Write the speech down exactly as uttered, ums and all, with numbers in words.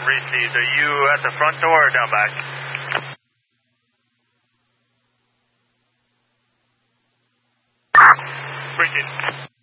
received. Are you at the front door or down back? Bridget.